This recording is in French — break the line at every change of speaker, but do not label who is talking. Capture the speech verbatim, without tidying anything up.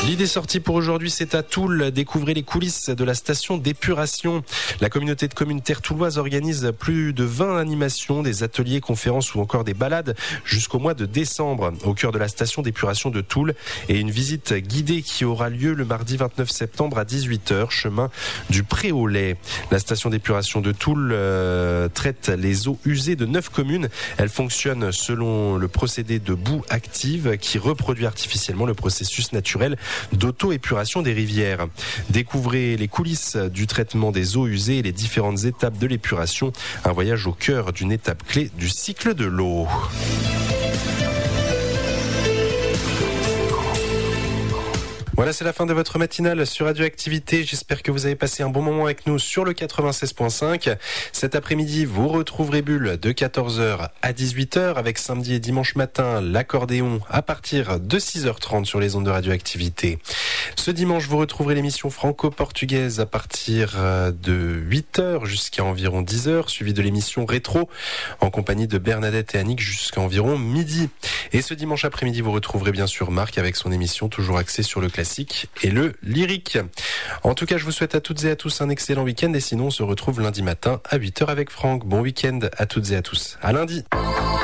L'idée sortie pour aujourd'hui, c'est à Toul. Découvrez les coulisses de la station d'épuration. La communauté de communes terre-touloise organise plus de vingt animations, des ateliers, conférences ou encore des balades jusqu'au mois de décembre au cœur de la station d'épuration de Toul et une visite guidée qui aura lieu le mardi vingt-neuf septembre à dix-huit heures, chemin du Pré-au-Lait. La station d'épuration de Toul euh, traite les eaux usées de neuf communes. Elle fonctionne selon le procédé de boue active qui reproduit artificiellement le processus naturel d'auto-épuration des rivières. Découvrez les coulisses du traitement des eaux usées et les différentes étapes de l'épuration. Un voyage au cœur d'une étape clé du cycle de l'eau. Voilà, c'est la fin de votre matinale sur Radioactivité. J'espère que vous avez passé un bon moment avec nous sur le quatre-vingt-seize virgule cinq. Cet après-midi, vous retrouverez Bulle de quatorze heures à dix-huit heures avec samedi et dimanche matin l'accordéon à partir de six heures trente sur les ondes de Radioactivité. Ce dimanche, vous retrouverez l'émission franco-portugaise à partir de huit heures jusqu'à environ dix heures, suivi de l'émission Rétro en compagnie de Bernadette et Annick jusqu'à environ midi. Et ce dimanche après-midi, vous retrouverez bien sûr Marc avec son émission toujours axée sur le classique et le lyrique. En tout cas, je vous souhaite à toutes et à tous un excellent week-end et sinon on se retrouve lundi matin à huit heures avec Franck. Bon week-end à toutes et à tous. À lundi.